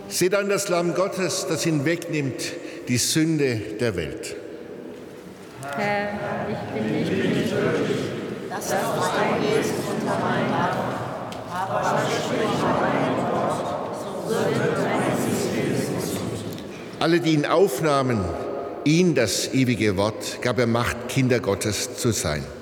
Seht an das Lamm Gottes, das hinwegnimmt die Sünde der Welt. Herr, ich bin nicht würdig, dass du eingehst unter mein Dach, aber sprich nur ein Wort, so wird dein Seele. Alle, die ihn aufnahmen, ihn, das ewige Wort, gab er Macht, Kinder Gottes zu sein.